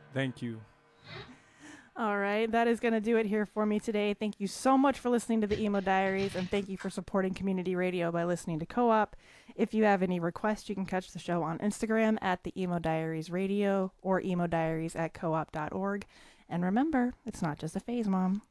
Thank you. All right, that is going to do it here for me today. Thank you so much for listening to the Emo Diaries, and thank you for supporting community radio by listening to Co-op. If you have any requests, you can catch the show on Instagram at the Emo Diaries Radio or emodiaries at coop.org. And remember, it's not just a phase, Mom.